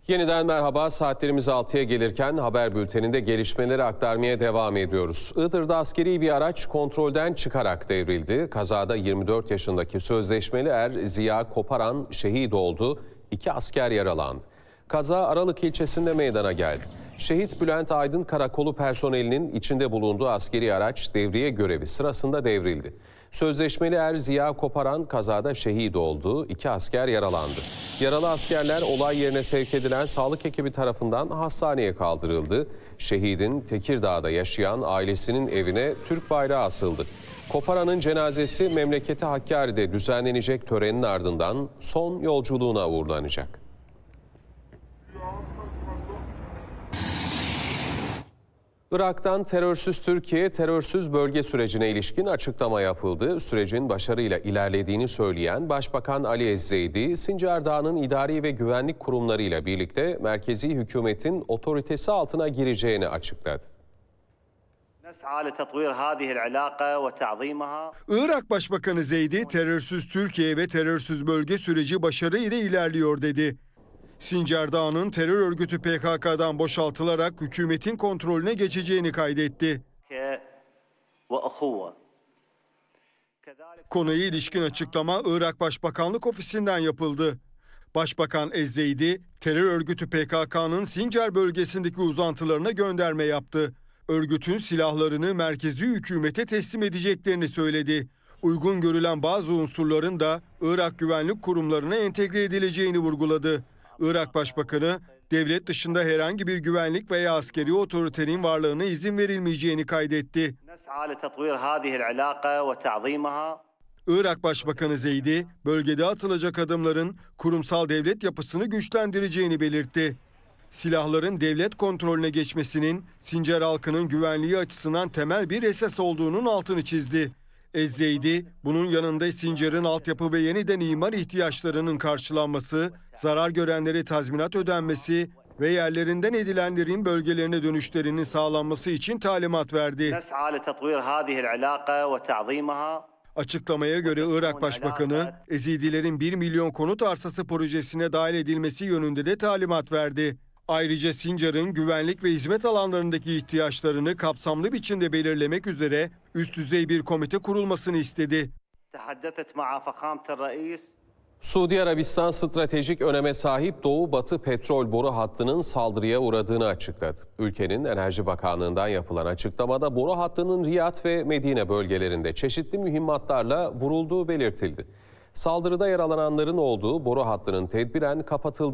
Yeniden merhaba. Saatlerimiz 6'ya gelirken haber bülteninde gelişmeleri aktarmaya devam ediyoruz. Iğdır'da askeri bir araç kontrolden çıkarak devrildi. Kazada 24 yaşındaki sözleşmeli er Ziya Koparan şehit oldu. 2 asker yaralandı. Kaza Aralık ilçesinde meydana geldi. Şehit Bülent Aydın Karakolu personelinin içinde bulunduğu askeri araç devriye görevi sırasında devrildi. Sözleşmeli er Ziya Koparan kazada şehit oldu, 2 asker yaralandı. Yaralı askerler olay yerine sevk edilen sağlık ekibi tarafından hastaneye kaldırıldı. Şehidin Tekirdağ'da yaşayan ailesinin evine Türk bayrağı asıldı. Koparan'ın cenazesi memleketi Hakkari'de düzenlenecek törenin ardından son yolculuğuna uğurlanacak. Irak'tan terörsüz Türkiye, terörsüz bölge sürecine ilişkin açıklama yapıldı. Sürecin başarıyla ilerlediğini söyleyen Başbakan Ali Ezzeydi, Sincar Dağı'nın idari ve güvenlik kurumlarıyla birlikte merkezi hükümetin otoritesi altına gireceğini açıkladı. Irak Başbakanı Zeydi, terörsüz Türkiye ve terörsüz bölge süreci başarı ile ilerliyor dedi. Sincar Dağı'nın terör örgütü PKK'dan boşaltılarak hükümetin kontrolüne geçeceğini kaydetti. Konuya ilişkin açıklama Irak Başbakanlık Ofisi'nden yapıldı. Başbakan Ezzeydi, terör örgütü PKK'nın Sincar bölgesindeki uzantılarına gönderme yaptı. Örgütün silahlarını merkezi hükümete teslim edeceklerini söyledi. Uygun görülen bazı unsurların da Irak güvenlik kurumlarına entegre edileceğini vurguladı. Irak Başbakanı, devlet dışında herhangi bir güvenlik veya askeri otoritenin varlığına izin verilmeyeceğini kaydetti. Irak Başbakanı Zeydi, bölgede atılacak adımların kurumsal devlet yapısını güçlendireceğini belirtti. Silahların devlet kontrolüne geçmesinin Sincar halkının güvenliği açısından temel bir esas olduğunun altını çizdi. Ezzeydi, bunun yanında Sincar'ın altyapı ve yeniden imar ihtiyaçlarının karşılanması, zarar görenlere tazminat ödenmesi ve yerlerinden edilenlerin bölgelerine dönüşlerinin sağlanması için talimat verdi. Açıklamaya göre Irak Başbakanı, Ezidilerin 1 milyon konut arsası projesine dahil edilmesi yönünde de talimat verdi. Ayrıca Sincar'ın güvenlik ve hizmet alanlarındaki ihtiyaçlarını kapsamlı biçimde belirlemek üzere üst düzey bir komite kurulmasını istedi. Suudi Arabistan stratejik öneme sahip Doğu-Batı petrol boru hattının saldırıya uğradığını açıkladı. Ülkenin Enerji Bakanlığı'ndan yapılan açıklamada boru hattının Riyad ve Medine bölgelerinde çeşitli mühimmatlarla vurulduğu belirtildi. Saldırıda yaralananların olduğu boru hattının tedbiren kapatıldığı